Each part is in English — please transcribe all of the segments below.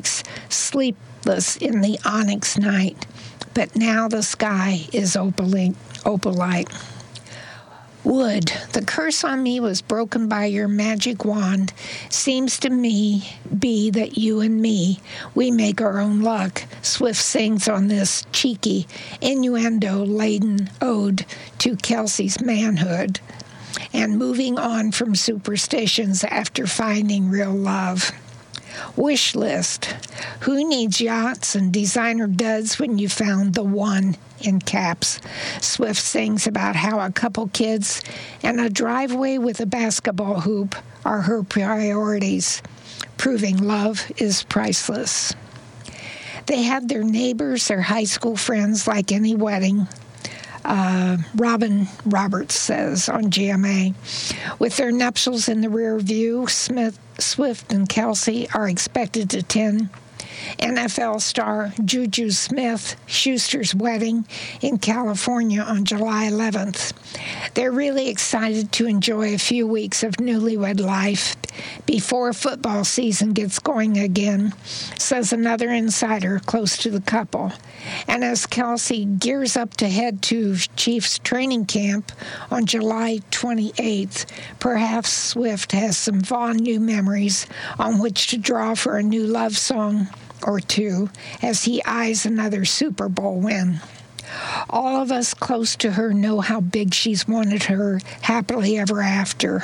sleepless in the onyx night, but now the sky is opalite. Wood, the curse on me was broken by your magic wand. Seems to me be that you and me, we make our own luck. Swift sings on this cheeky, innuendo-laden ode to Kelsey's manhood and moving on from superstitions after finding real love. Wish list. Who needs yachts and designer duds when you found the one, in caps? Swift sings about how a couple kids and a driveway with a basketball hoop are her priorities, proving love is priceless. They had their neighbors, their high school friends, like any wedding. Robin Roberts says on GMA. With their nuptials in the rear view, Swift and Kelsey are expected to attend NFL star Juju Smith-Schuster's wedding in California on July 11th. They're really excited to enjoy a few weeks of newlywed life before football season gets going again, says another insider close to the couple. And as Kelsey gears up to head to Chiefs training camp on July 28th, perhaps Swift has some fond new memories on which to draw for a new love song or two as he eyes another Super Bowl win. All of us close to her know how big she's wanted her happily ever after.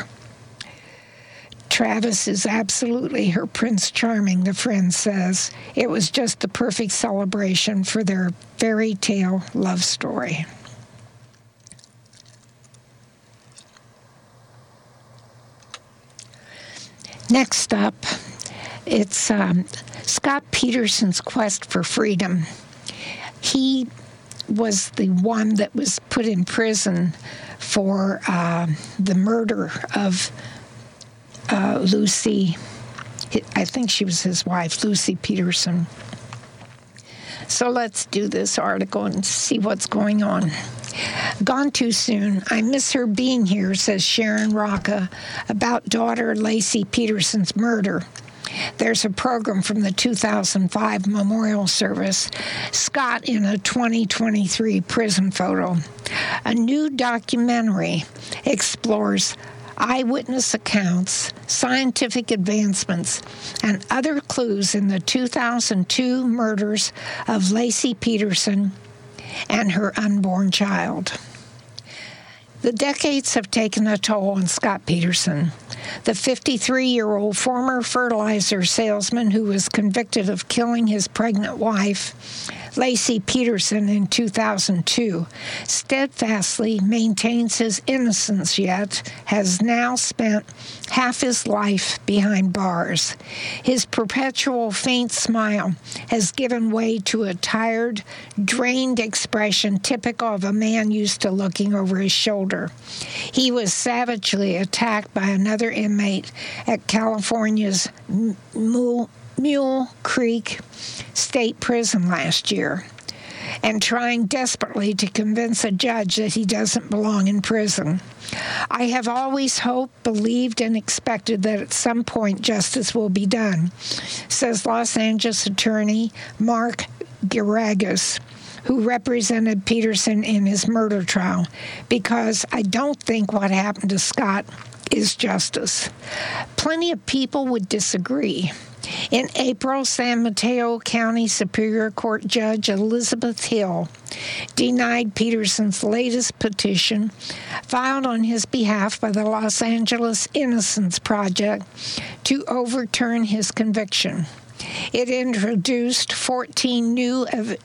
Travis is absolutely her Prince Charming, the friend says. It was just the perfect celebration for their fairy tale love story. Next up, it's Scott Peterson's quest for freedom. He was the one that was put in prison for the murder of Lucy. I think she was his wife, Lucy Peterson. So let's do this article and see what's going on. Gone too soon. I miss her being here, says Sharon Rocca about daughter Lacey Peterson's murder. There's a program from the 2005 memorial service, Scott in a 2023 prison photo. A new documentary explores eyewitness accounts, scientific advancements, and other clues in the 2002 murders of Lacey Peterson and her unborn child. The decades have taken a toll on Scott Peterson, the 53-year-old former fertilizer salesman who was convicted of killing his pregnant wife, Lacey Peterson, in 2002, steadfastly maintains his innocence, yet has now spent half his life behind bars. His perpetual faint smile has given way to a tired, drained expression typical of a man used to looking over his shoulder. He was savagely attacked by another inmate at California's Mule Creek State Prison last year, and trying desperately to convince a judge that he doesn't belong in prison. I have always hoped, believed, and expected that at some point justice will be done, says Los Angeles attorney Mark Giragas, who represented Peterson in his murder trial, because I don't think what happened to Scott is justice. Plenty of people would disagree. In April, San Mateo County Superior Court Judge Elizabeth Hill denied Peterson's latest petition, filed on his behalf by the Los Angeles Innocence Project, to overturn his conviction. It introduced 14 new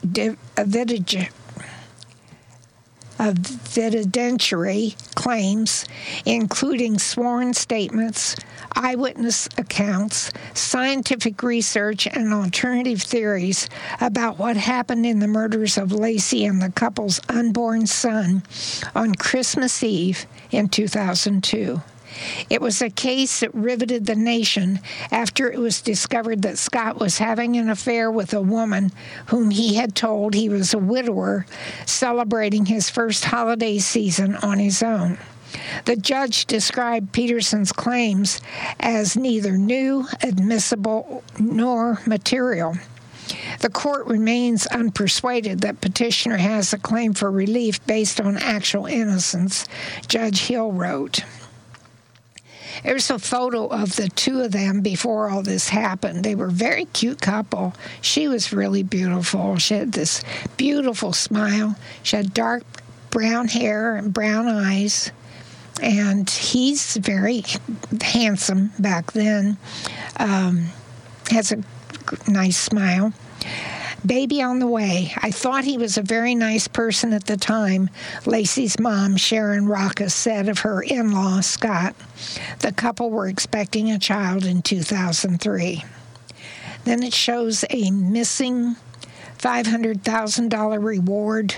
evidentiary claims, including sworn statements, eyewitness accounts, scientific research, and alternative theories about what happened in the murders of Lacey and the couple's unborn son on Christmas Eve in 2002. It was a case that riveted the nation after it was discovered that Scott was having an affair with a woman whom he had told he was a widower, celebrating his first holiday season on his own. The judge described Peterson's claims as neither new, admissible, nor material. The court remains unpersuaded that petitioner has a claim for relief based on actual innocence, Judge Hill wrote. There's a photo of the two of them before all this happened. They were a very cute couple. She was really beautiful. She had this beautiful smile. She had dark brown hair and brown eyes. And he's very handsome back then. Has a nice smile. Baby on the way. I thought he was a very nice person at the time, Lacey's mom, Sharon Rocca, said of her in-law, Scott. The couple were expecting a child in 2003. Then it shows a missing $500,000 reward,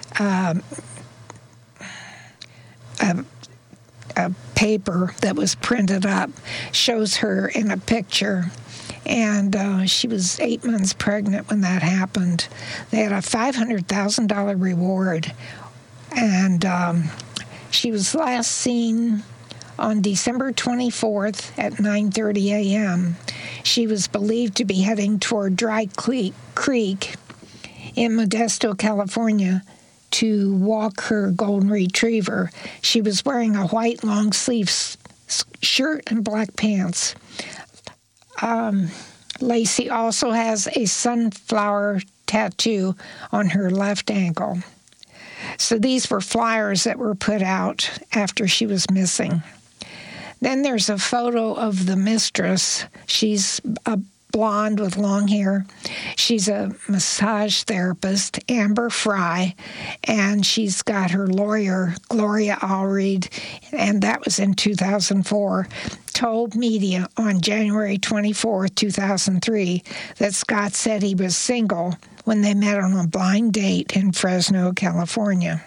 a paper that was printed up, shows her in a picture. And she was 8 months pregnant when that happened. They had a $500,000 reward. And she was last seen on December 24th at 9:30 a.m. She was believed to be heading toward Dry Creek in Modesto, California, to walk her golden retriever. She was wearing a white long-sleeve shirt and black pants. Lacey also has a sunflower tattoo on her left ankle. So these were flyers that were put out after she was missing. Then there's a photo of the mistress. She's a blonde with long hair. She's a massage therapist, Amber Fry, and she's got her lawyer, Gloria Allred, and that was in 2004, told media on January 24, 2003, that Scott said he was single when they met on a blind date in Fresno, California.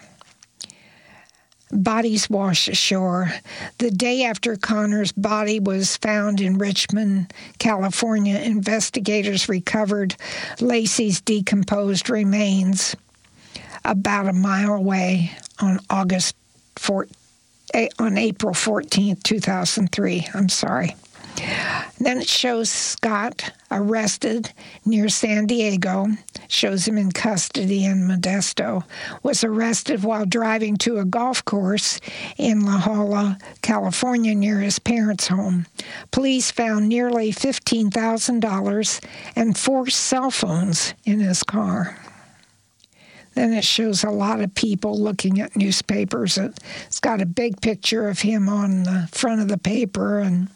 Bodies wash ashore. The day after Connor's body was found in Richmond, California, investigators recovered Lacey's decomposed remains about a mile away on April 14th, 2003. Then it shows Scott arrested near San Diego, shows him in custody in Modesto, was arrested while driving to a golf course in La Jolla, California, near his parents' home. Police found nearly $15,000 and 4 cell phones in his car. Then it shows a lot of people looking at newspapers. It's got a big picture of him on the front of the paper, and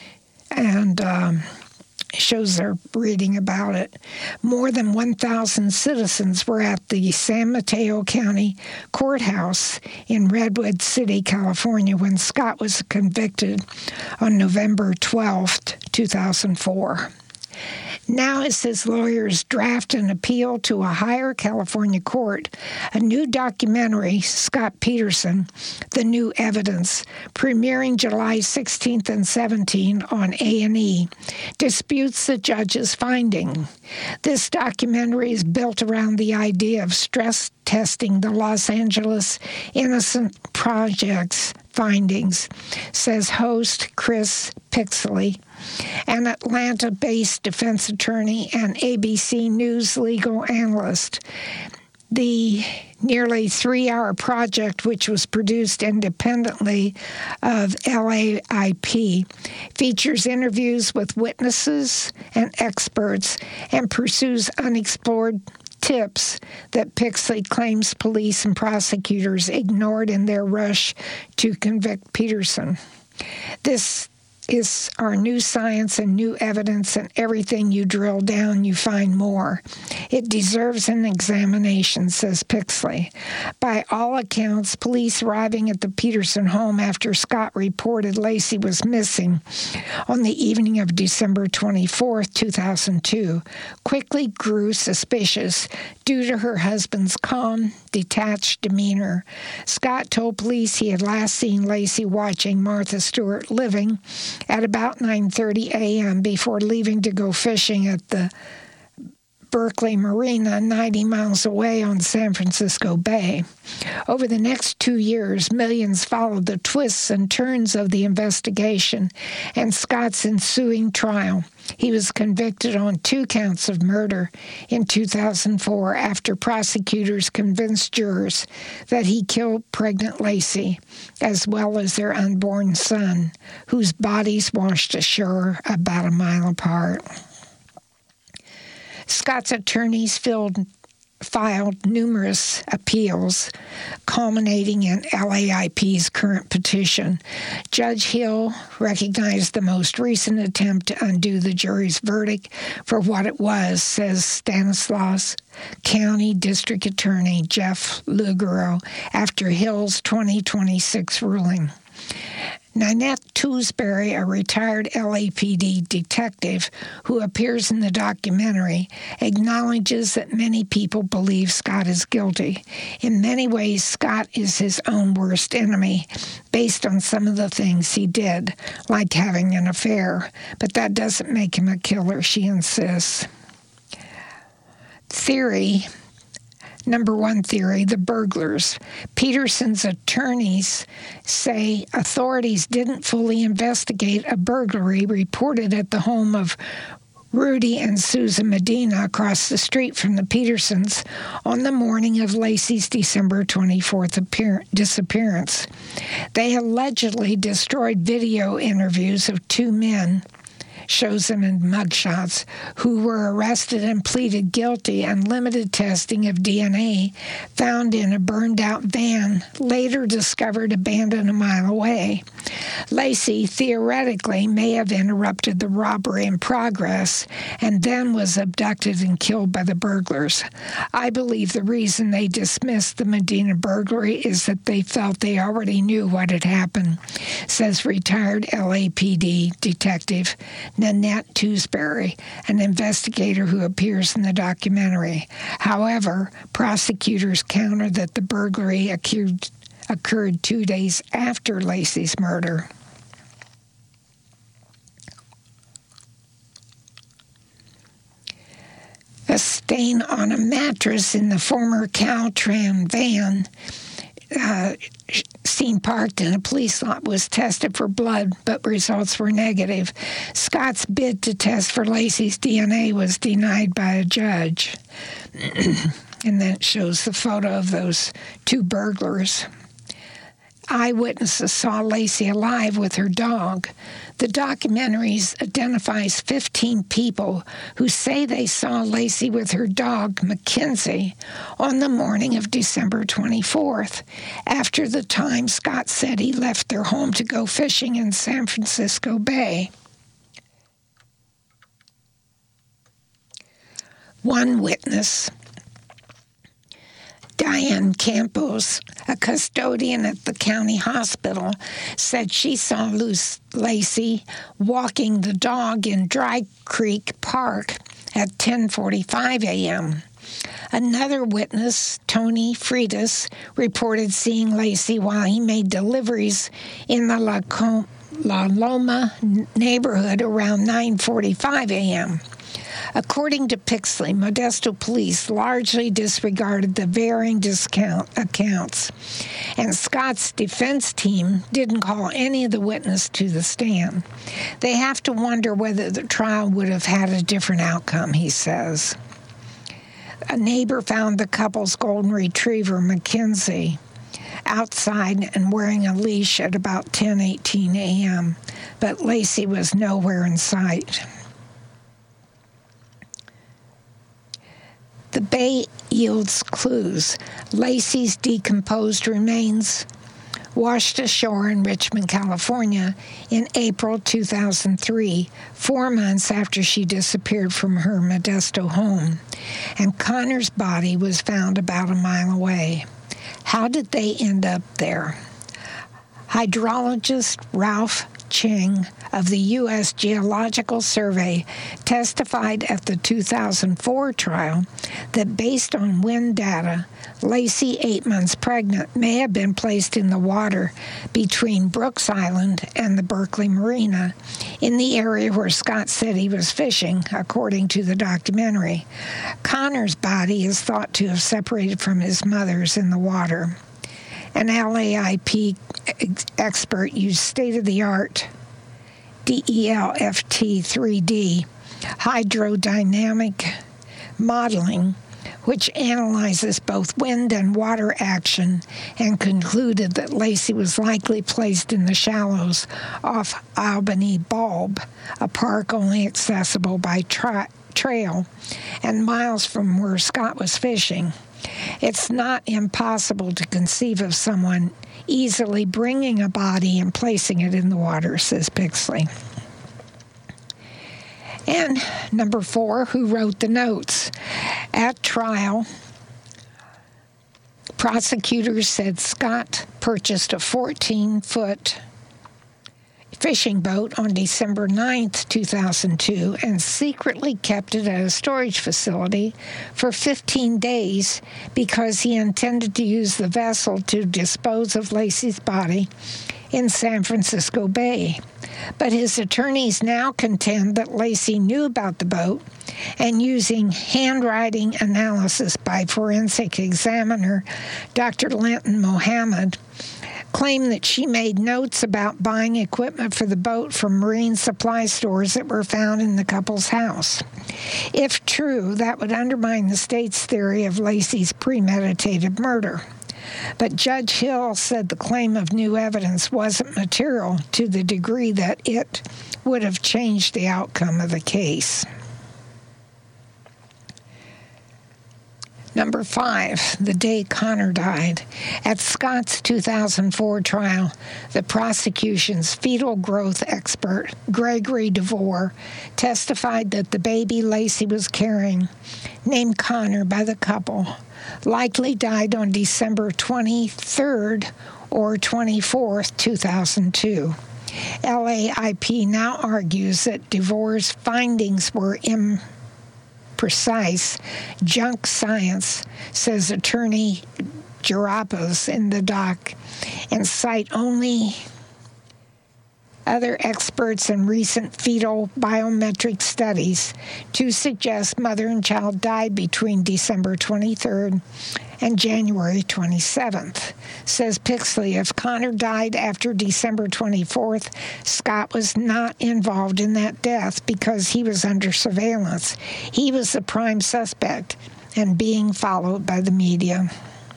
shows they're reading about it. More than 1,000 citizens were at the San Mateo County Courthouse in Redwood City, California, when Scott was convicted on November 12th, 2004. Now, as his lawyers draft an appeal to a higher California court, a new documentary, Scott Peterson, The New Evidence, premiering July 16th and 17th on A&E, disputes the judge's finding. This documentary is built around the idea of stress testing the Los Angeles Innocent Project's findings, says host Chris Pixley, an Atlanta-based defense attorney and ABC News legal analyst. The nearly 3-hour project, which was produced independently of LAIP, features interviews with witnesses and experts and pursues unexplored tips that Pixley claims police and prosecutors ignored in their rush to convict Peterson. This is our new science and new evidence, and everything you drill down, you find more. It deserves an examination, says Pixley. By all accounts, police arriving at the Peterson home after Scott reported Lacey was missing on the evening of December 24, 2002, quickly grew suspicious due to her husband's calm, detached demeanor. Scott told police he had last seen Lacey watching Martha Stewart living at about 9:30 a.m. before leaving to go fishing at the Berkeley Marina, 90 miles away on San Francisco Bay. Over the next 2 years, millions followed the twists and turns of the investigation and Scott's ensuing trial. He was convicted on 2 counts of murder in 2004 after prosecutors convinced jurors that he killed pregnant Laci, as well as their unborn son, whose bodies washed ashore about a mile apart. Scott's attorneys filed numerous appeals, culminating in LAIP's current petition. Judge Hill recognized the most recent attempt to undo the jury's verdict for what it was, says Stanislaus County District Attorney Jeff Lugaro after Hill's 2026 ruling. Nanette Tewsbury, a retired LAPD detective who appears in the documentary, acknowledges that many people believe Scott is guilty. In many ways, Scott is his own worst enemy, based on some of the things he did, like having an affair. But that doesn't make him a killer, she insists. Number 1 theory, the burglars. Peterson's attorneys say authorities didn't fully investigate a burglary reported at the home of Rudy and Susan Medina across the street from the Petersons on the morning of Laci's December 24th disappearance. They allegedly destroyed video interviews of 2 men, shows them in mugshots, who were arrested and pleaded guilty, and limited testing of DNA found in a burned-out van, later discovered abandoned a mile away. Laci theoretically may have interrupted the robbery in progress and then was abducted and killed by the burglars. I believe the reason they dismissed the Medina burglary is that they felt they already knew what had happened, says retired LAPD detective Nanette Tewsbury, an investigator who appears in the documentary. However, prosecutors countered that the burglary occurred 2 days after Laci's murder. A stain on a mattress in the former Caltran van seen parked in a police lot was tested for blood, but results were negative. Scott's bid to test for Laci's DNA was denied by a judge. And then it shows the photo of those 2 burglars. Eyewitnesses saw Laci alive with her dog. The documentary identifies 15 people who say they saw Laci with her dog, Mackenzie, on the morning of December 24th, after the time Scott said he left their home to go fishing in San Francisco Bay. One witness, Diane Campos, a custodian at the county hospital, said she saw Laci walking the dog in Dry Creek Park at 10:45 a.m. Another witness, Tony Freitas, reported seeing Laci while he made deliveries in the La Loma neighborhood around 9:45 a.m. According to Pixley, Modesto police largely disregarded the varying accounts, and Scott's defense team didn't call any of the witnesses to the stand. They have to wonder whether the trial would have had a different outcome, he says. A neighbor found the couple's golden retriever, Mackenzie, outside and wearing a leash at about 10:18 a.m., but Laci was nowhere in sight. The bay yields clues. Laci's decomposed remains washed ashore in Richmond, California in April 2003, 4 months after she disappeared from her Modesto home, and Connor's body was found about a mile away. How did they end up there? Hydrologist Ralph Ching of the U.S. Geological Survey testified at the 2004 trial that based on wind data, Lacey, 8 months pregnant, may have been placed in the water between Brooks Island and the Berkeley Marina in the area where Scott said he was fishing, according to the documentary. Connor's body is thought to have separated from his mother's in the water. An LAIP expert used state-of-the-art DELFT 3D hydrodynamic modeling, which analyzes both wind and water action, and concluded that Lacey was likely placed in the shallows off Albany Bulb, a park only accessible by trail and miles from where Scott was fishing. It's not impossible to conceive of someone easily bringing a body and placing it in the water, says Pixley. And number 4, who wrote the notes? At trial, prosecutors said Scott purchased a 14-foot fishing boat on December 9th, 2002, and secretly kept it at a storage facility for 15 days because he intended to use the vessel to dispose of Lacey's body in San Francisco Bay. But his attorneys now contend that Lacey knew about the boat, and using handwriting analysis by forensic examiner Dr. Linton Mohammed, claimed that she made notes about buying equipment for the boat from marine supply stores that were found in the couple's house. If true, that would undermine the state's theory of Lacey's premeditated murder. But Judge Hill said the claim of new evidence wasn't material to the degree that it would have changed the outcome of the case. Number 5, the day Connor died. At Scott's 2004 trial, the prosecution's fetal growth expert, Gregory DeVore, testified that the baby Lacey was carrying, named Connor by the couple, likely died on December 23rd or 24th, 2002. LAIP now argues that DeVore's findings were imprecise junk science, says attorney Gerapos in the doc, and cite only other experts and recent fetal biometric studies to suggest mother and child died between December 23rd and January 27th. Says Pixley, if Connor died after December 24th, Scott was not involved in that death because he was under surveillance. He was the prime suspect and being followed by the media.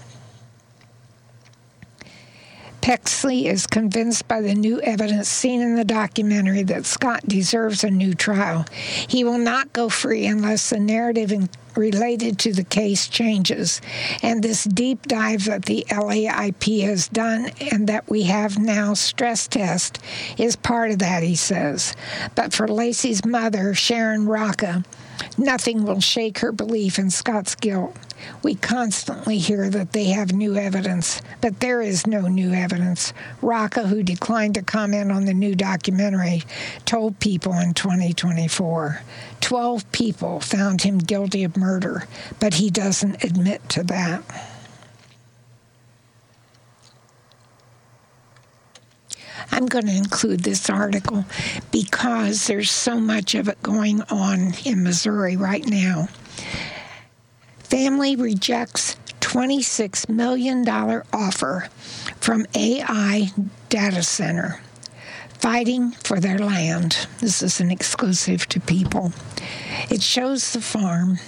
Pixley is convinced by the new evidence seen in the documentary that Scott deserves a new trial. He will not go free unless the narrative related to the case changes. And this deep dive that the LAIP has done and that we have now stress test is part of that, he says. But for Lacey's mother, Sharon Rocca, nothing will shake her belief in Scott's guilt. We constantly hear that they have new evidence, but there is no new evidence. Rocca, who declined to comment on the new documentary, told People in 2024. 12 people found him guilty of murder, but he doesn't admit to that. I'm going to include this article because there's so much of it going on in Missouri right now. Family rejects $26 million offer from AI data center, fighting for their land. This is an exclusive to People. It shows the farm.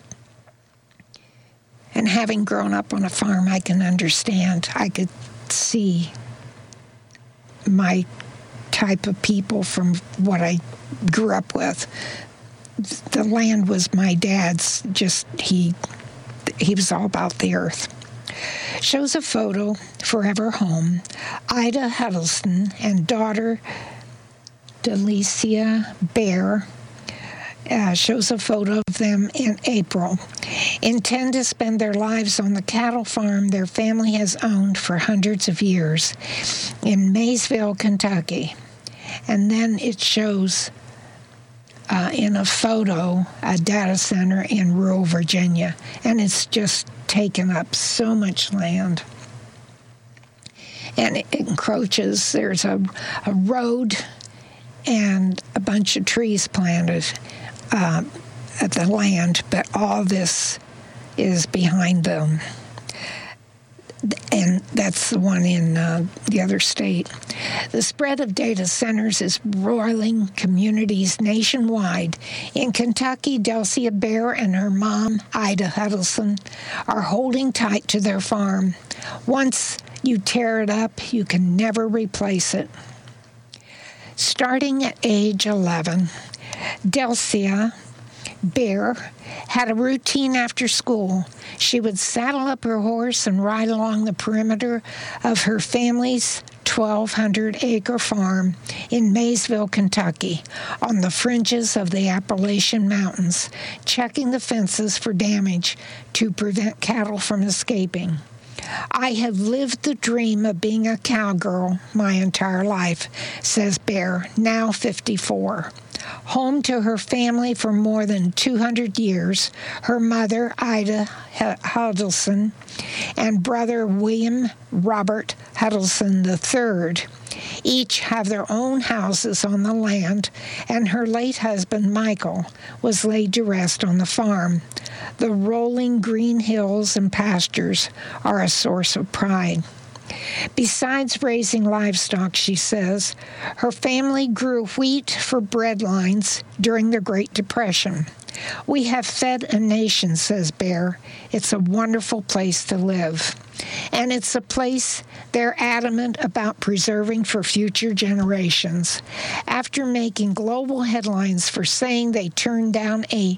And having grown up on a farm, I can understand. I could see my type of people from what I grew up with. The land was my dad's, just he was all about the earth. Shows a photo, Forever Home, Ida Huddleston and daughter Delicia Bear, shows a photo of them in April, intend to spend their lives on the cattle farm their family has owned for hundreds of years in Maysville, Kentucky. And then it shows in a photo a data center in rural Virginia, and it's just taken up so much land. And it encroaches. There's a road and a bunch of trees planted at the land, but all this is behind them. And that's the one in the other state. The spread of data centers is roiling communities nationwide. In Kentucky, Delcia Bear and her mom, Ida Huddleston, are holding tight to their farm. Once you tear it up, you can never replace it. Starting at age 11, Delcia Bear had a routine after school. She would saddle up her horse and ride along the perimeter of her family's 1,200-acre farm in Maysville, Kentucky, on the fringes of the Appalachian Mountains, checking the fences for damage to prevent cattle from escaping. I have lived the dream of being a cowgirl my entire life, says Bear, now 54. Home to her family for more than 200 years, her mother, Ida Huddleston, and brother William Robert Huddleston III each have their own houses on the land, and her late husband, Michael, was laid to rest on the farm. The rolling green hills and pastures are a source of pride. Besides raising livestock, she says, her family grew wheat for bread lines during the Great Depression. We have fed a nation, says Bear. It's a wonderful place to live. And it's a place they're adamant about preserving for future generations. After making global headlines for saying they turned down a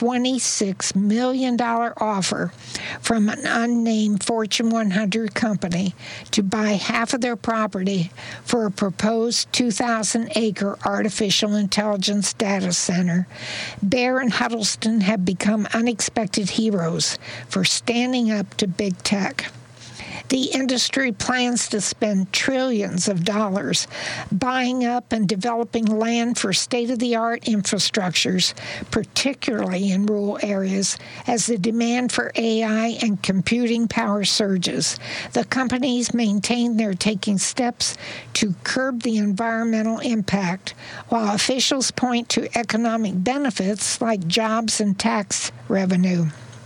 $26 million offer from an unnamed Fortune 100 company to buy half of their property for a proposed 2,000-acre artificial intelligence data center, Bear and Huddleston have become unexpected heroes for standing up to big tech. The industry plans to spend trillions of dollars buying up and developing land for state-of-the-art infrastructures, particularly in rural areas, as the demand for AI and computing power surges. The companies maintain they're taking steps to curb the environmental impact, while officials point to economic benefits like jobs and tax revenue.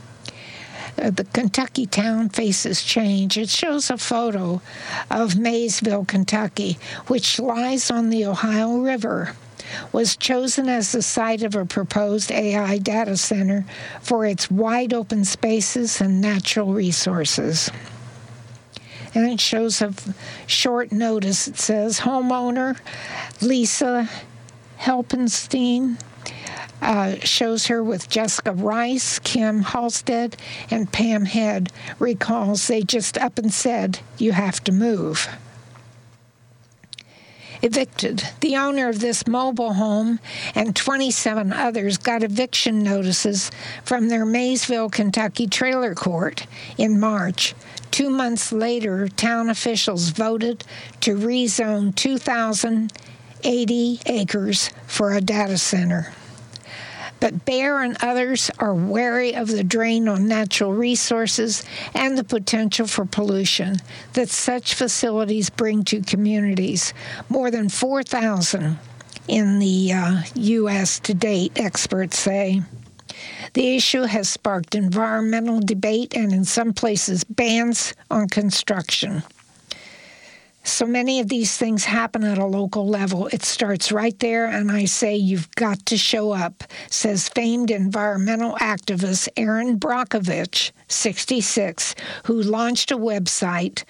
The Kentucky town faces change. It shows a photo of Maysville, Kentucky, which lies on the Ohio River, was chosen as the site of a proposed AI data center for its wide open spaces and natural resources. And it shows a short notice. It says, homeowner Lisa Helpenstein shows her with Jessica Rice, Kim Halstead, and Pam Head, recalls they just up and said, you have to move. Evicted. The owner of this mobile home and 27 others got eviction notices from their Maysville, Kentucky trailer court in March. 2 months later, town officials voted to rezone 2,080 acres for a data center. But Bear and others are wary of the drain on natural resources and the potential for pollution that such facilities bring to communities. More than 4,000 in the U.S. to date, experts say. The issue has sparked environmental debate and in some places bans on construction. So many of these things happen at a local level. It starts right there, and I say you've got to show up, says famed environmental activist Erin Brockovich, 66, who launched a website,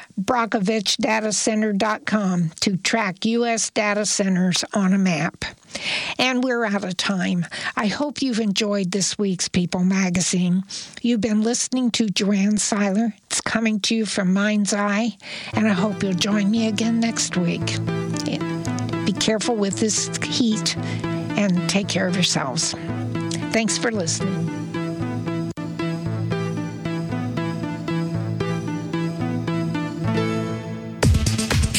BrockovichDataCenter.com, to track U.S. data centers on a map. And we're out of time. I hope you've enjoyed this week's People magazine. You've been listening to Joanne Seiler. It's coming to you from Mind's Eye, and I hope you'll join me again next week. Be careful with this heat and take care of yourselves. Thanks for listening.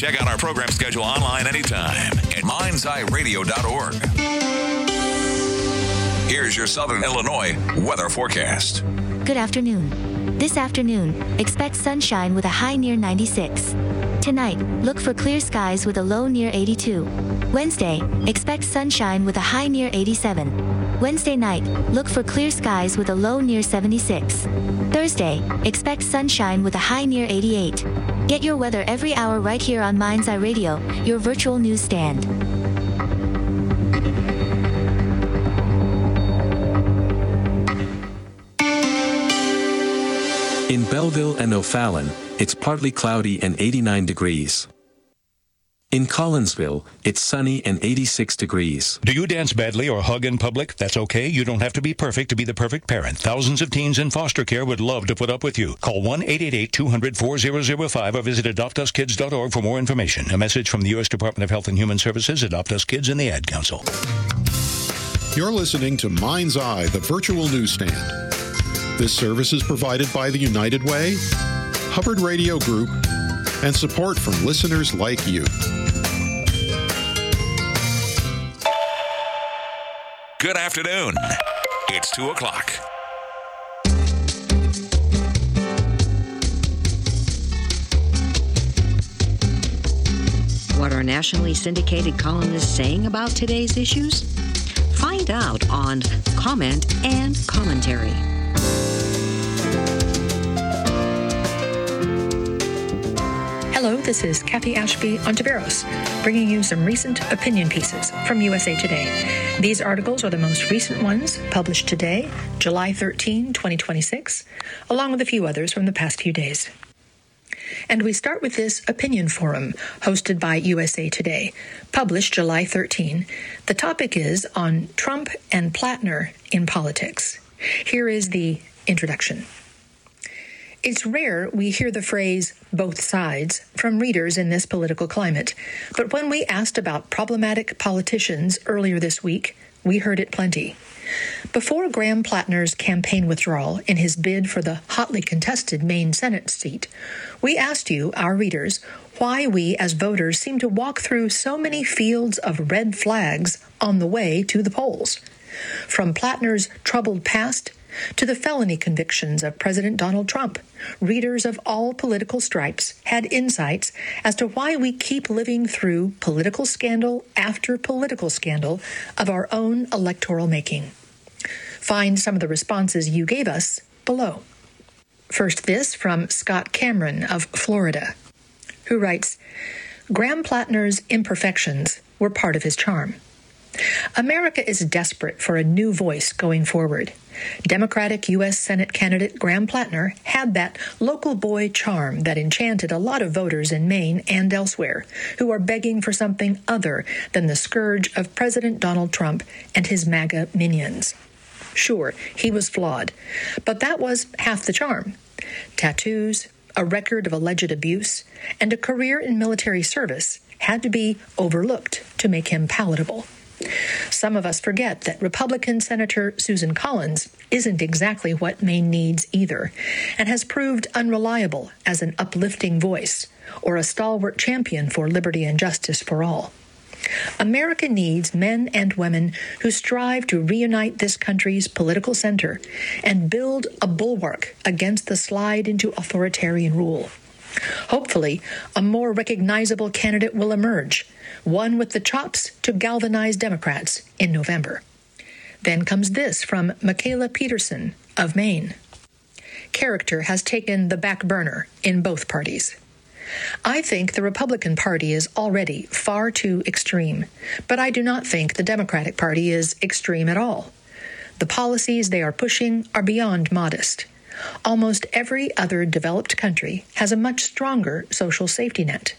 Check out our program schedule online anytime at mindseyeradio.org. Here's your Southern Illinois weather forecast. Good afternoon. This afternoon, expect sunshine with a high near 96. Tonight, look for clear skies with a low near 82. Wednesday, expect sunshine with a high near 87. Wednesday night, look for clear skies with a low near 76. Thursday, expect sunshine with a high near 88. Get your weather every hour right here on Mind's Eye Radio, your virtual newsstand. In Belleville and O'Fallon, it's partly cloudy and 89 degrees. In Collinsville, it's sunny and 86 degrees. Do you dance badly or hug in public? That's okay. You don't have to be perfect to be the perfect parent. Thousands of teens in foster care would love to put up with you. Call 1-888-200-4005 or visit adoptuskids.org for more information. A message from the U.S. Department of Health and Human Services, Adopt Us Kids, and the Ad Council. You're listening to Mind's Eye, the virtual newsstand. This service is provided by the United Way, Hubbard Radio Group, and support from listeners like you. Good afternoon. It's 2 o'clock. What are nationally syndicated columnists saying about today's issues? Find out on Comment and Commentary. Hello, this is Kathy Ashby Ontiveros, bringing you some recent opinion pieces from USA Today. These articles are the most recent ones published today, July 13, 2026, along with a few others from the past few days. And we start with this opinion forum hosted by USA Today, published July 13. The topic is on Trump and Plattner in politics. Here is the introduction. It's rare we hear the phrase, both sides, from readers in this political climate. But when we asked about problematic politicians earlier this week, we heard it plenty. Before Graham Plattner's campaign withdrawal in his bid for the hotly contested Maine Senate seat, we asked you, our readers, why we as voters seem to walk through so many fields of red flags on the way to the polls. From Plattner's troubled past to the felony convictions of President Donald Trump, readers of all political stripes had insights as to why we keep living through political scandal after political scandal of our own electoral making. Find some of the responses you gave us below. First, this from Scott Cameron of Florida, who writes, Graham Plattner's imperfections were part of his charm. America is desperate for a new voice going forward. Democratic U.S. Senate candidate Graham Plattner had that local boy charm that enchanted a lot of voters in Maine and elsewhere who are begging for something other than the scourge of President Donald Trump and his MAGA minions. Sure, he was flawed, but that was half the charm. Tattoos, a record of alleged abuse, and a career in military service had to be overlooked to make him palatable. Some of us forget that Republican Senator Susan Collins isn't exactly what Maine needs either, and has proved unreliable as an uplifting voice or a stalwart champion for liberty and justice for all. America needs men and women who strive to reunite this country's political center and build a bulwark against the slide into authoritarian rule. Hopefully, a more recognizable candidate will emerge, one with the chops to galvanize Democrats in November. Then comes this from Michaela Peterson of Maine. Character has taken the back burner in both parties. I think the Republican Party is already far too extreme, but I do not think the Democratic Party is extreme at all. The policies they are pushing are beyond modest. Almost every other developed country has a much stronger social safety net.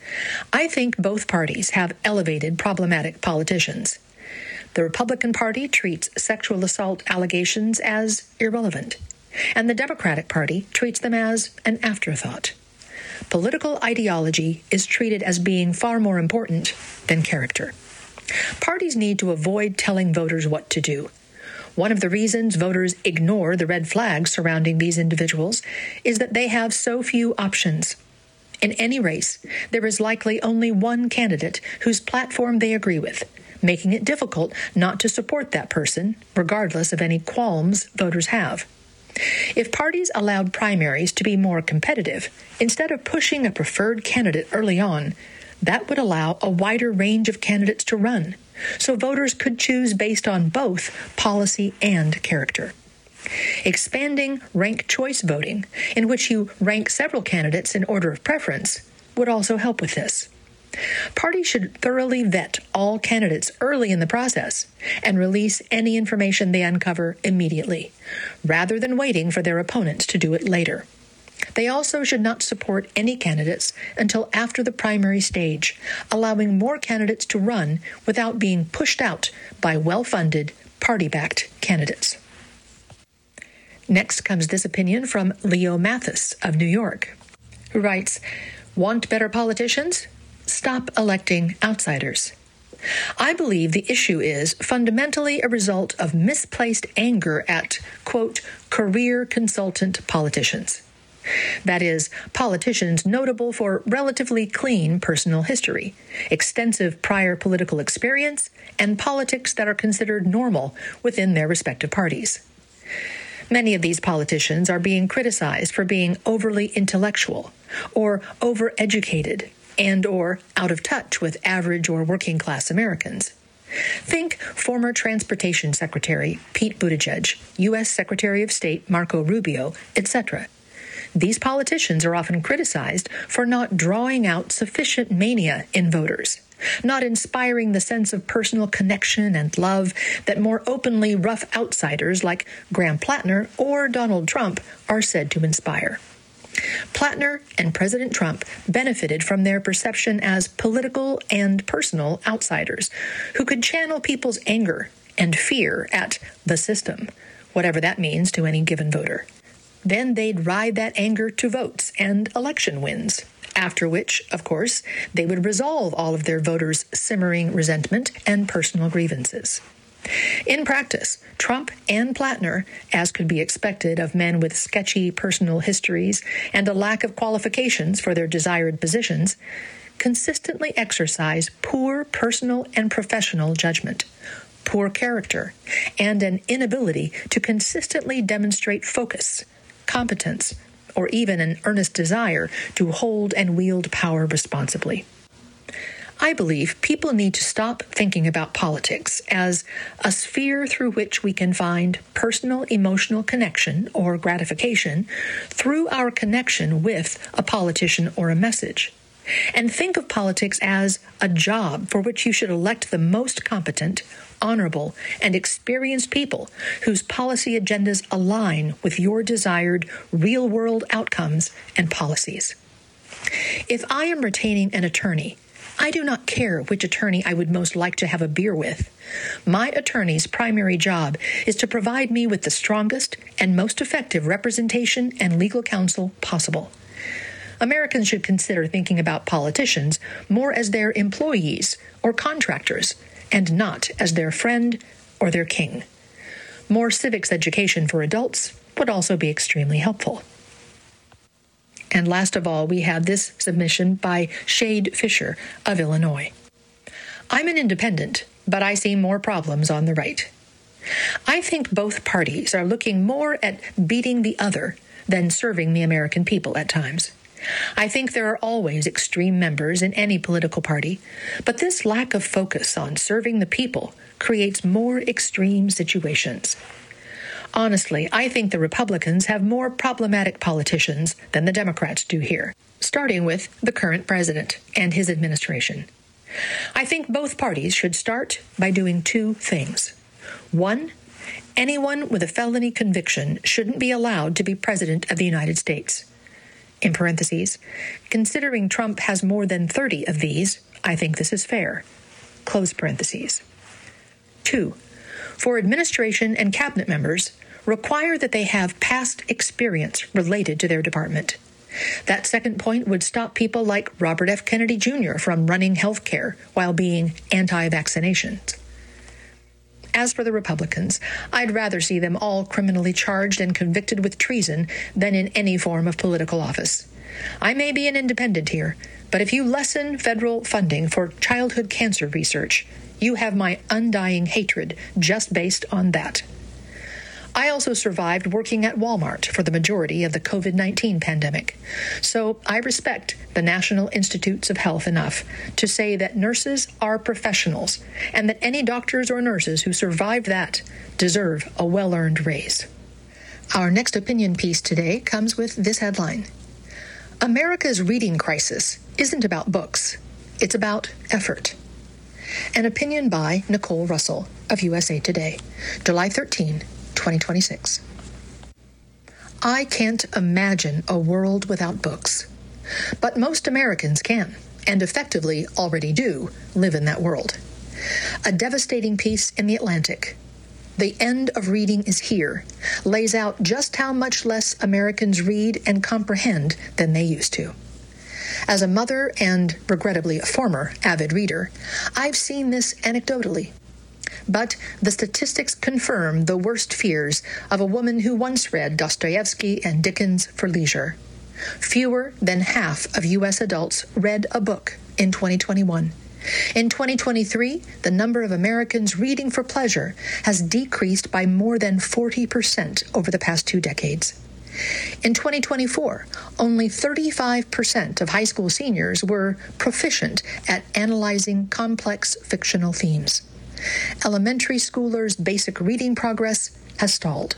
I think both parties have elevated problematic politicians. The Republican Party treats sexual assault allegations as irrelevant, and the Democratic Party treats them as an afterthought. Political ideology is treated as being far more important than character. Parties need to avoid telling voters what to do. One of the reasons voters ignore the red flags surrounding these individuals is that they have so few options. In any race, there is likely only one candidate whose platform they agree with, making it difficult not to support that person, regardless of any qualms voters have. If parties allowed primaries to be more competitive, instead of pushing a preferred candidate early on, that would allow a wider range of candidates to run, so voters could choose based on both policy and character. Expanding ranked choice voting, in which you rank several candidates in order of preference, would also help with this. Parties should thoroughly vet all candidates early in the process and release any information they uncover immediately, rather than waiting for their opponents to do it later. They also should not support any candidates until after the primary stage, allowing more candidates to run without being pushed out by well-funded, party-backed candidates. Next comes this opinion from Leo Mathis of New York, who writes, "Want better politicians? Stop electing outsiders." I believe the issue is fundamentally a result of misplaced anger at, quote, career consultant politicians. That is, politicians notable for relatively clean personal history, extensive prior political experience, and politics that are considered normal within their respective parties. Many of these politicians are being criticized for being overly intellectual or overeducated and or out of touch with average or working class Americans. Think former Transportation Secretary Pete Buttigieg, U.S. Secretary of State Marco Rubio, etc. These politicians are often criticized for not drawing out sufficient mania in voters, not inspiring the sense of personal connection and love that more openly rough outsiders like Graham Plattner or Donald Trump are said to inspire. Plattner and President Trump benefited from their perception as political and personal outsiders who could channel people's anger and fear at the system, whatever that means to any given voter. Then they'd ride that anger to votes and election wins, after which, of course, they would resolve all of their voters' simmering resentment and personal grievances. In practice, Trump and Plattner, as could be expected of men with sketchy personal histories and a lack of qualifications for their desired positions, consistently exercise poor personal and professional judgment, poor character, and an inability to consistently demonstrate focus, competence, or even an earnest desire to hold and wield power responsibly. I believe people need to stop thinking about politics as a sphere through which we can find personal emotional connection or gratification through our connection with a politician or a message, and think of politics as a job for which you should elect the most competent, honorable, and experienced people whose policy agendas align with your desired real-world outcomes and policies. If I am retaining an attorney, I do not care which attorney I would most like to have a beer with. My attorney's primary job is to provide me with the strongest and most effective representation and legal counsel possible. Americans should consider thinking about politicians more as their employees or contractors, and not as their friend or their king. More civics education for adults would also be extremely helpful. And last of all, we have this submission by Shade Fisher of Illinois. I'm an independent, but I see more problems on the right. I think both parties are looking more at beating the other than serving the American people at times. I think there are always extreme members in any political party, but this lack of focus on serving the people creates more extreme situations. Honestly, I think the Republicans have more problematic politicians than the Democrats do here, starting with the current president and his administration. I think both parties should start by doing two things. One, anyone with a felony conviction shouldn't be allowed to be president of the United States. In parentheses, considering Trump has more than 30 of these, I think this is fair. Close parentheses. 2, for administration and cabinet members, require that they have past experience related to their department. That second point would stop people like Robert F. Kennedy Jr. from running health care while being anti-vaccinations. As for the Republicans, I'd rather see them all criminally charged and convicted with treason than in any form of political office. I may be an independent here, but if you lessen federal funding for childhood cancer research, you have my undying hatred just based on that. I also survived working at Walmart for the majority of the COVID-19 pandemic, so I respect the National Institutes of Health enough to say that nurses are professionals and that any doctors or nurses who survived that deserve a well-earned raise. Our next opinion piece today comes with this headline: America's reading crisis isn't about books, it's about effort. An opinion by Nicole Russell of USA Today, July 13, 2026. I can't imagine a world without books, but most Americans can, and effectively already do, live in that world. A devastating piece in The Atlantic, "The End of Reading is Here," lays out just how much less Americans read and comprehend than they used to. As a mother and, regrettably, a former avid reader, I've seen this anecdotally. But the statistics confirm the worst fears of a woman who once read Dostoevsky and Dickens for leisure. Fewer than half of U.S. adults read a book in 2021. In 2023, the number of Americans reading for pleasure has decreased by more than 40% over the past 2 decades. In 2024, only 35% of high school seniors were proficient at analyzing complex fictional themes. Elementary schoolers' basic reading progress has stalled.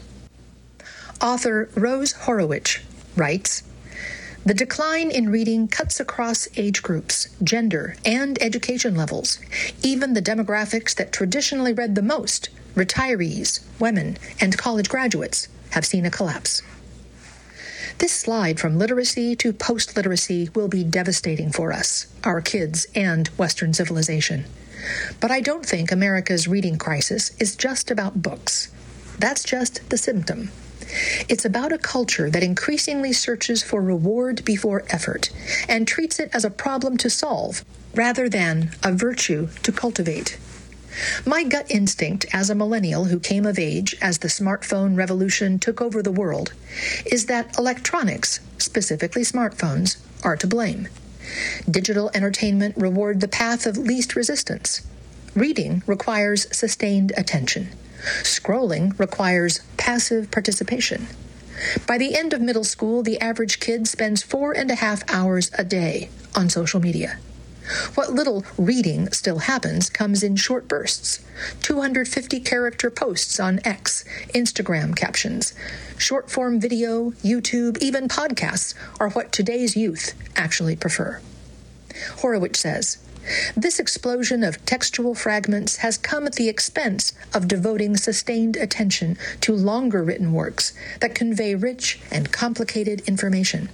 Author Rose Horowitz writes, "The decline in reading cuts across age groups, gender, and education levels. Even the demographics that traditionally read the most, retirees, women, and college graduates, have seen a collapse." This slide from literacy to post-literacy will be devastating for us, our kids, and Western civilization. But I don't think America's reading crisis is just about books. That's just the symptom. It's about a culture that increasingly searches for reward before effort and treats it as a problem to solve rather than a virtue to cultivate. My gut instinct as a millennial who came of age as the smartphone revolution took over the world is that electronics, specifically smartphones, are to blame. Digital entertainment reward the path of least resistance. Reading requires sustained attention. Scrolling requires passive participation. By the end of middle school, the average kid spends 4.5 hours a day on social media. What little reading still happens comes in short bursts. 250-character posts on X, Instagram captions, short-form video, YouTube, even podcasts are what today's youth actually prefer. Horowitz says, "This explosion of textual fragments has come at the expense of devoting sustained attention to longer written works that convey rich and complicated information."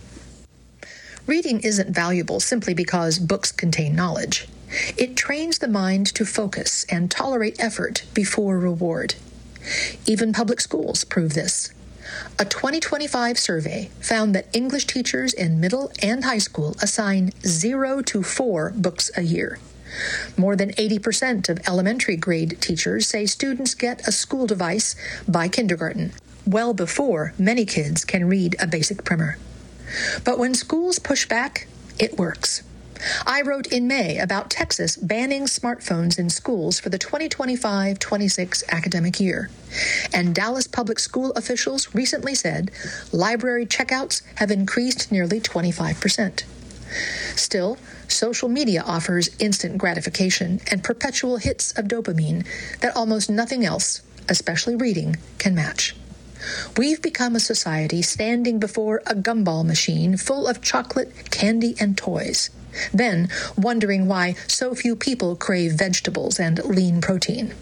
Reading isn't valuable simply because books contain knowledge. It trains the mind to focus and tolerate effort before reward. Even public schools prove this. A 2025 survey found that English teachers in middle and high school assign 0 to 4 books a year. More than 80% of elementary grade teachers say students get a school device by kindergarten, well before many kids can read a basic primer. But when schools push back, it works. I wrote in May about Texas banning smartphones in schools for the 2025-26 academic year. And Dallas public school officials recently said library checkouts have increased nearly 25%. Still, social media offers instant gratification and perpetual hits of dopamine that almost nothing else, especially reading, can match. We've become a society standing before a gumball machine full of chocolate, candy, and toys, then wondering why so few people crave vegetables and lean protein.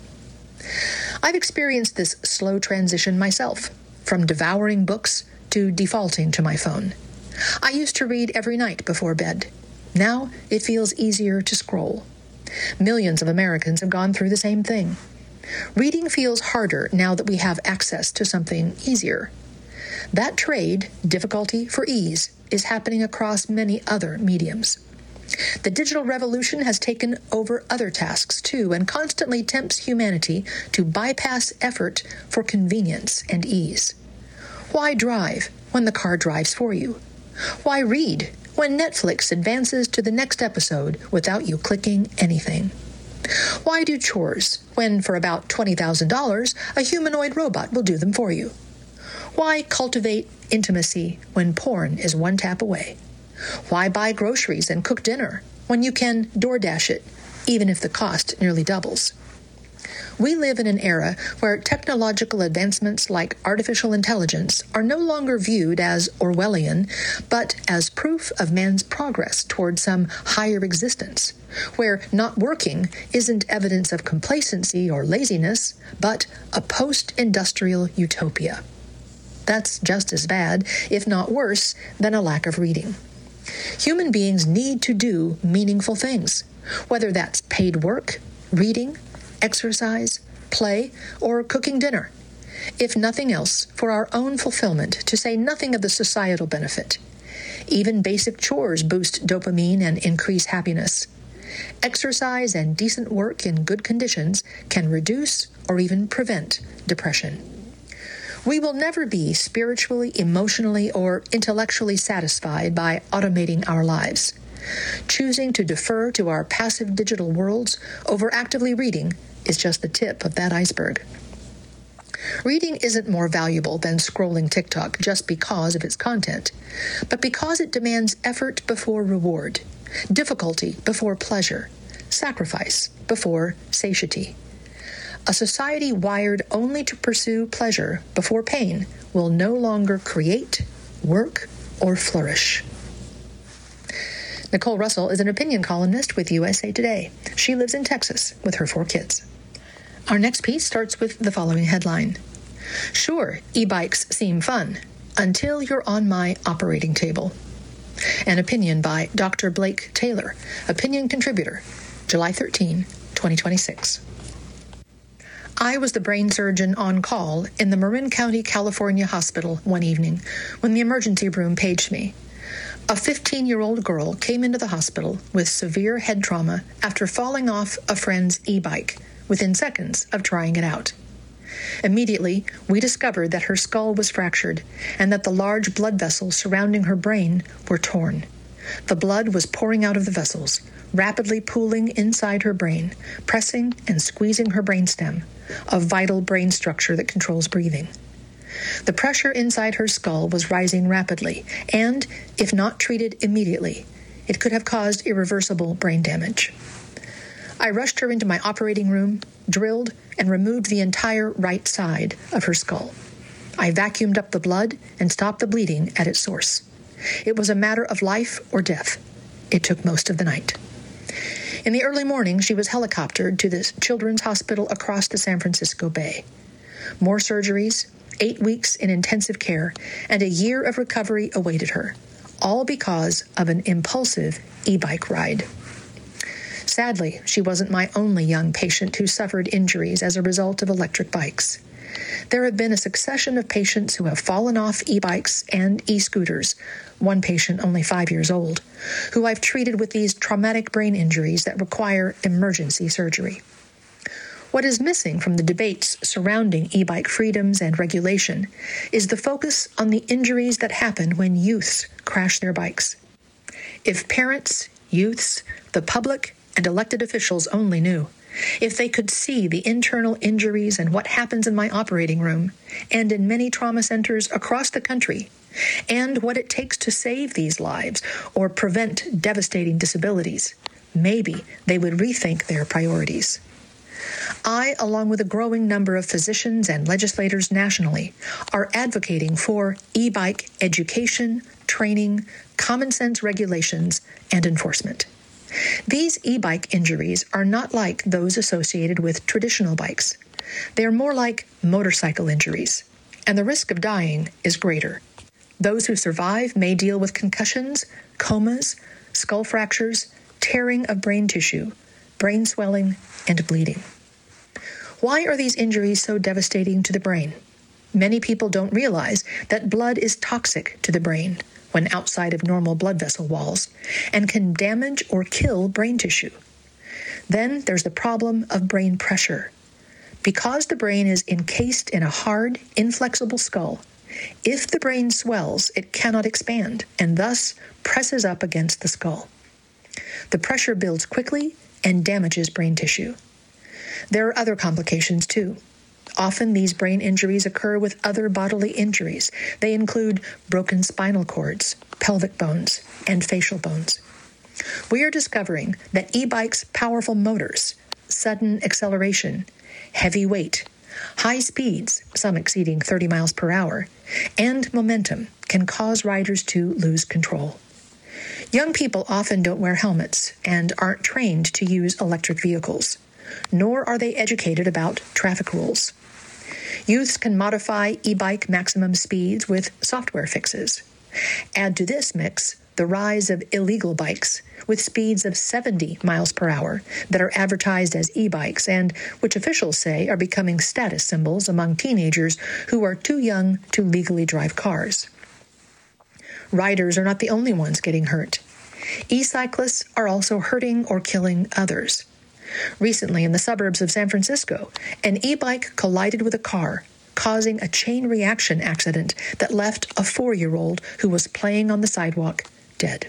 I've experienced this slow transition myself, from devouring books to defaulting to my phone. I used to read every night before bed. Now it feels easier to scroll. Millions of Americans have gone through the same thing. Reading feels harder now that we have access to something easier. That trade, difficulty for ease, is happening across many other mediums. The digital revolution has taken over other tasks too and constantly tempts humanity to bypass effort for convenience and ease. Why drive when the car drives for you? Why read when Netflix advances to the next episode without you clicking anything? Why do chores when for about $20,000 a humanoid robot will do them for you? Why cultivate intimacy when porn is one tap away? Why buy groceries and cook dinner when you can DoorDash it, even if the cost nearly doubles? We live in an era where technological advancements like artificial intelligence are no longer viewed as Orwellian, but as proof of man's progress toward some higher existence, where not working isn't evidence of complacency or laziness, but a post-industrial utopia. That's just as bad, if not worse, than a lack of reading. Human beings need to do meaningful things, whether that's paid work, reading, exercise, play, or cooking dinner. If nothing else, for our own fulfillment, to say nothing of the societal benefit. Even basic chores boost dopamine and increase happiness. Exercise and decent work in good conditions can reduce or even prevent depression. We will never be spiritually, emotionally, or intellectually satisfied by automating our lives. Choosing to defer to our passive digital worlds over actively reading is just the tip of that iceberg. Reading isn't more valuable than scrolling TikTok just because of its content, but because it demands effort before reward, difficulty before pleasure, sacrifice before satiety. A society wired only to pursue pleasure before pain will no longer create, work, or flourish. Nicole Russell is an opinion columnist with USA Today. She lives in Texas with her 4 kids. Our next piece starts with the following headline. Sure, e-bikes seem fun until you're on my operating table. An opinion by Dr. Blake Taylor, opinion contributor, July 13, 2026. I was the brain surgeon on call in the Marin County, California hospital one evening when the emergency room paged me. A 15-year-old girl came into the hospital with severe head trauma after falling off a friend's e-bike within seconds of trying it out. Immediately, we discovered that her skull was fractured and that the large blood vessels surrounding her brain were torn. The blood was pouring out of the vessels, rapidly pooling inside her brain, pressing and squeezing her brainstem, a vital brain structure that controls breathing. The pressure inside her skull was rising rapidly, and, if not treated immediately, it could have caused irreversible brain damage. I rushed her into my operating room, drilled, and removed the entire right side of her skull. I vacuumed up the blood and stopped the bleeding at its source. It was a matter of life or death. It took most of the night. In the early morning, she was helicoptered to the Children's Hospital across the San Francisco Bay. More surgeries, 8 weeks in intensive care, and a year of recovery awaited her, all because of an impulsive e-bike ride. Sadly, she wasn't my only young patient who suffered injuries as a result of electric bikes. There have been a succession of patients who have fallen off e-bikes and e-scooters, one patient only 5 years old, who I've treated with these traumatic brain injuries that require emergency surgery. What is missing from the debates surrounding e-bike freedoms and regulation is the focus on the injuries that happen when youths crash their bikes. If parents, youths, the public, and elected officials only knew, if they could see the internal injuries and what happens in my operating room and in many trauma centers across the country, and what it takes to save these lives or prevent devastating disabilities, maybe they would rethink their priorities. I, along with a growing number of physicians and legislators nationally, are advocating for e-bike education, training, common sense regulations, and enforcement. These e-bike injuries are not like those associated with traditional bikes. They are more like motorcycle injuries, and the risk of dying is greater. Those who survive may deal with concussions, comas, skull fractures, tearing of brain tissue, brain swelling, and bleeding. Why are these injuries so devastating to the brain? Many people don't realize that blood is toxic to the brain when outside of normal blood vessel walls and can damage or kill brain tissue. Then there's the problem of brain pressure. Because the brain is encased in a hard, inflexible skull, If the brain swells, it cannot expand and thus presses up against the skull. The pressure builds quickly and damages brain tissue. There are other complications too. Often these brain injuries occur with other bodily injuries. They include broken spinal cords, pelvic bones, and facial bones. We are discovering that e-bikes' powerful motors, sudden acceleration, heavy weight, high speeds, some exceeding 30 miles per hour, and momentum can cause riders to lose control. Young people often don't wear helmets and aren't trained to use electric vehicles, nor are they educated about traffic rules. Youths can modify e-bike maximum speeds with software fixes. Add to this mix the rise of illegal bikes with speeds of 70 miles per hour that are advertised as e-bikes and which officials say are becoming status symbols among teenagers who are too young to legally drive cars. Riders are not the only ones getting hurt. E-cyclists are also hurting or killing others. Recently, in the suburbs of San Francisco, an e-bike collided with a car, causing a chain reaction accident that left a 4-year-old who was playing on the sidewalk dead.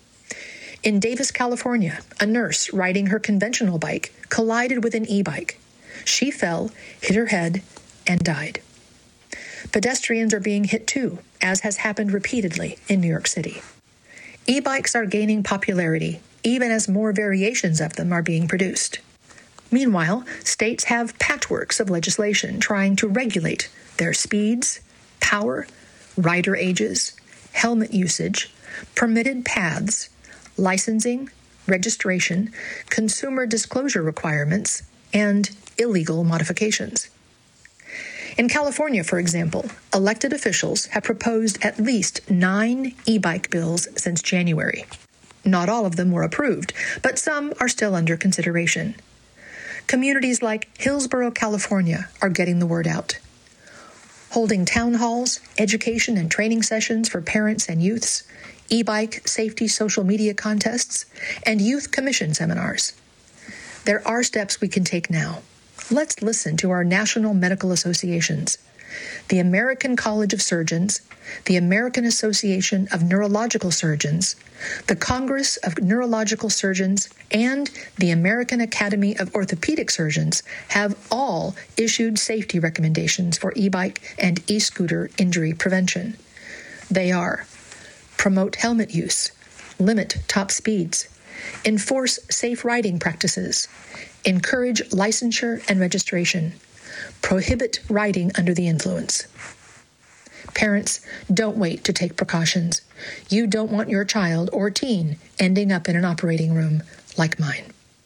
In Davis, California, a nurse riding her conventional bike collided with an e-bike. She fell, hit her head, and died. Pedestrians are being hit too, as has happened repeatedly in New York City. E-bikes are gaining popularity, even as more variations of them are being produced. Meanwhile, states have patchworks of legislation trying to regulate their speeds, power, rider ages, helmet usage, permitted paths, licensing, registration, consumer disclosure requirements, and illegal modifications. In California, for example, elected officials have proposed at least 9 e-bike bills since January. Not all of them were approved, but some are still under consideration. Communities like Hillsborough, California, are getting the word out, holding town halls, education and training sessions for parents and youths, e-bike safety social media contests, and youth commission seminars. There are steps we can take now. Let's listen to our national medical associations, the American College of Surgeons, the American Association of Neurological Surgeons, the Congress of Neurological Surgeons, and the American Academy of Orthopedic Surgeons have all issued safety recommendations for e-bike and e-scooter injury prevention. They are: promote helmet use, limit top speeds, enforce safe riding practices, encourage licensure and registration, prohibit riding under the influence. Parents, don't wait to take precautions. You don't want your child or teen ending up in an operating room like mine.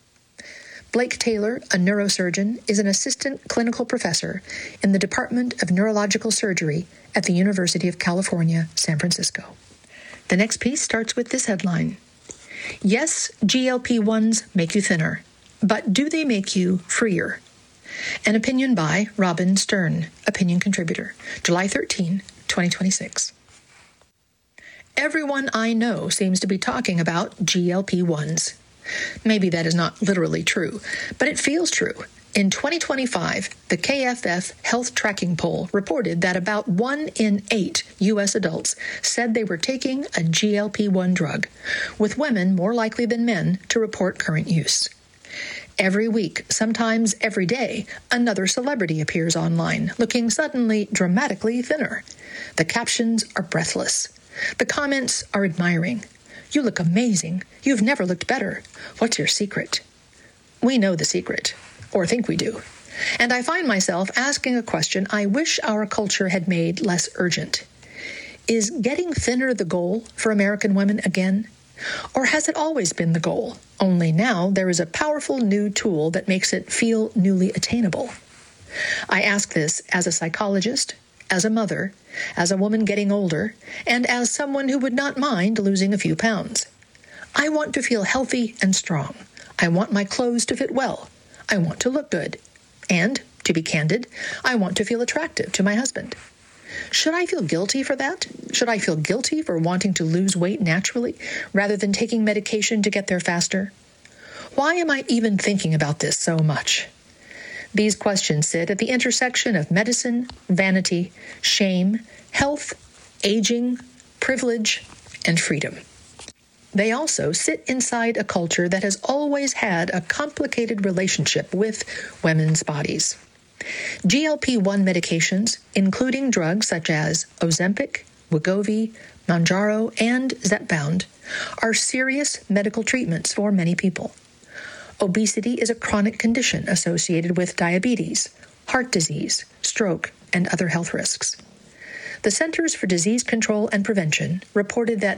Blake Taylor, a neurosurgeon, is an assistant clinical professor in the Department of Neurological Surgery at the University of California, San Francisco. The next piece starts with this headline: Yes, GLP-1s make you thinner, but do they make you freer? An opinion by Robin Stern, opinion contributor, July 13, 2026. Everyone I know seems to be talking about GLP-1s. Maybe that is not literally true, but it feels true. In 2025, the KFF Health Tracking Poll reported that about 1 in 8 U.S. adults said they were taking a GLP-1 drug, with women more likely than men to report current use. Every week, sometimes every day, another celebrity appears online, looking suddenly dramatically thinner. The captions are breathless. The comments are admiring. You look amazing. You've never looked better. What's your secret? We know the secret, or think we do. And I find myself asking a question I wish our culture had made less urgent. Is getting thinner the goal for American women again? Or has it always been the goal? Only now there is a powerful new tool that makes it feel newly attainable. I ask this as a psychologist, as a mother, as a woman getting older, and as someone who would not mind losing a few pounds. I want to feel healthy and strong. I want my clothes to fit well. I want to look good. And, to be candid, I want to feel attractive to my husband. Should I feel guilty for that? Should I feel guilty for wanting to lose weight naturally rather than taking medication to get there faster? Why am I even thinking about this so much? These questions sit at the intersection of medicine, vanity, shame, health, aging, privilege, and freedom. They also sit inside a culture that has always had a complicated relationship with women's bodies. GLP-1 medications, including drugs such as Ozempic, Wegovy, Mounjaro, and Zepbound, are serious medical treatments for many people. Obesity is a chronic condition associated with diabetes, heart disease, stroke, and other health risks. The Centers for Disease Control and Prevention reported that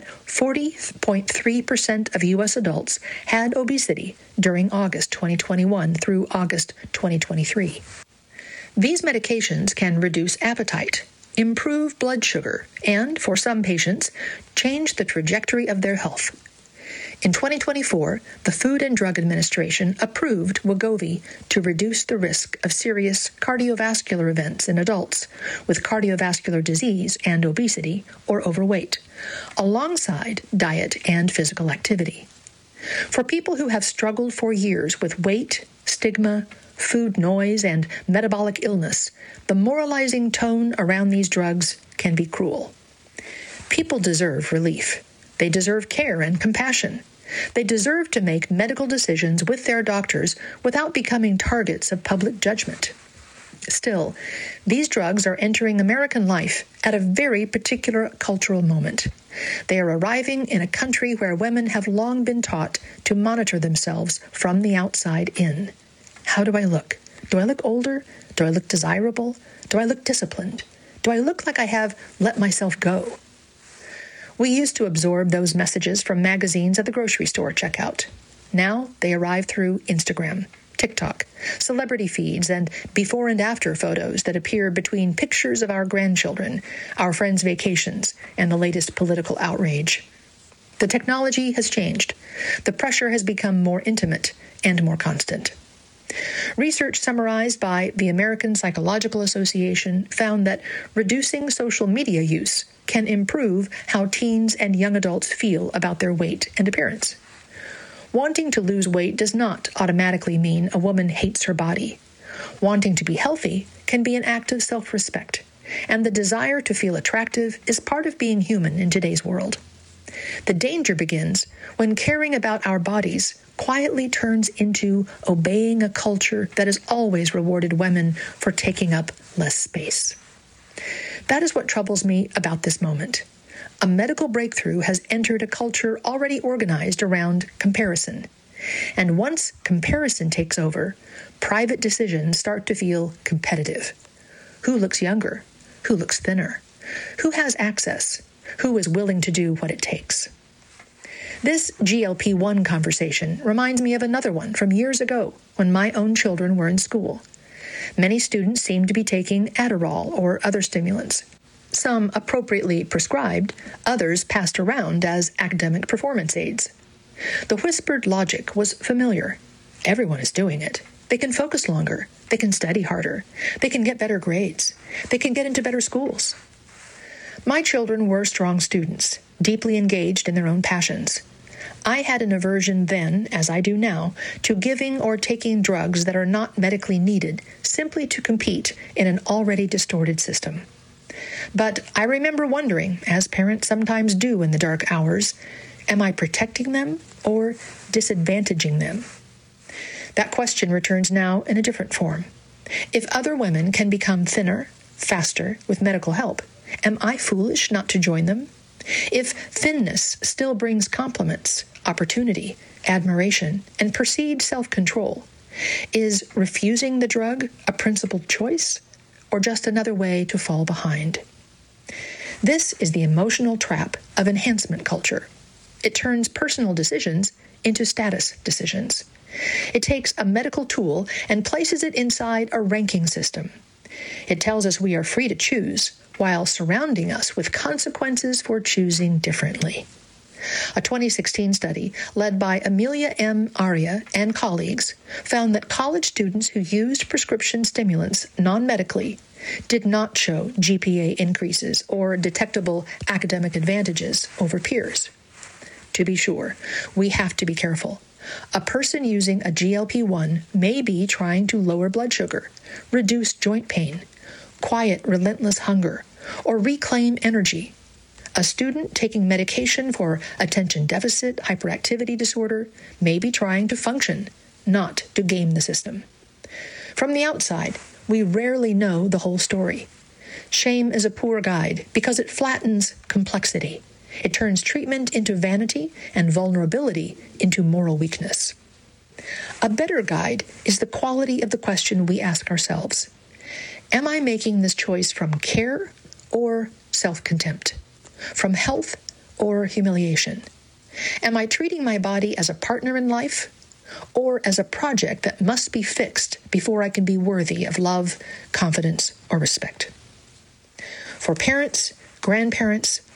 40.3% of U.S. adults had obesity during August 2021 through August 2023. These medications can reduce appetite, improve blood sugar, and, for some patients, change the trajectory of their health. In 2024, the Food and Drug Administration approved Wegovy to reduce the risk of serious cardiovascular events in adults with cardiovascular disease and obesity or overweight, alongside diet and physical activity. For people who have struggled for years with weight, stigma, food noise, and metabolic illness, the moralizing tone around these drugs can be cruel. People deserve relief. They deserve care and compassion. They deserve to make medical decisions with their doctors without becoming targets of public judgment. Still, these drugs are entering American life at a very particular cultural moment. They are arriving in a country where women have long been taught to monitor themselves from the outside in. How do I look? Do I look older? Do I look desirable? Do I look disciplined? Do I look like I have let myself go? We used to absorb those messages from magazines at the grocery store checkout. Now they arrive through Instagram, TikTok, celebrity feeds, and before and after photos that appear between pictures of our grandchildren, our friends' vacations, and the latest political outrage. The technology has changed. The pressure has become more intimate and more constant. Research summarized by the American Psychological Association found that reducing social media use can improve how teens and young adults feel about their weight and appearance. Wanting to lose weight does not automatically mean a woman hates her body. Wanting to be healthy can be an act of self-respect, and the desire to feel attractive is part of being human in today's world. The danger begins when caring about our bodies quietly turns into obeying a culture that has always rewarded women for taking up less space. That is what troubles me about this moment. A medical breakthrough has entered a culture already organized around comparison. And once comparison takes over, private decisions start to feel competitive. Who looks younger? Who looks thinner? Who has access? Who is willing to do what it takes? This GLP-1 conversation reminds me of another one from years ago when my own children were in school. Many students seemed to be taking Adderall or other stimulants. Some appropriately prescribed, others passed around as academic performance aids. The whispered logic was familiar. Everyone is doing it. They can focus longer. They can study harder. They can get better grades. They can get into better schools. My children were strong students, deeply engaged in their own passions. I had an aversion then, as I do now, to giving or taking drugs that are not medically needed simply to compete in an already distorted system. But I remember wondering, as parents sometimes do in the dark hours, am I protecting them or disadvantaging them? That question returns now in a different form. If other women can become thinner, faster, with medical help, am I foolish not to join them? If thinness still brings compliments, opportunity, admiration, and perceived self-control, is refusing the drug a principled choice or just another way to fall behind? This is the emotional trap of enhancement culture. It turns personal decisions into status decisions. It takes a medical tool and places it inside a ranking system. It tells us we are free to choose, while surrounding us with consequences for choosing differently. A 2016 study led by Amelia M. Aria and colleagues found that college students who used prescription stimulants non-medically did not show GPA increases or detectable academic advantages over peers. To be sure, we have to be careful. A person using a GLP-1 may be trying to lower blood sugar, reduce joint pain, quiet relentless hunger, or reclaim energy. A student taking medication for attention deficit hyperactivity disorder may be trying to function, not to game the system. From the outside, we rarely know the whole story. Shame is a poor guide because it flattens complexity. It turns treatment into vanity and vulnerability into moral weakness. A better guide is the quality of the question we ask ourselves. Am I making this choice from care or self-contempt? From health or humiliation? Am I treating my body as a partner in life or as a project that must be fixed before I can be worthy of love, confidence, or respect? For parents, grandparents,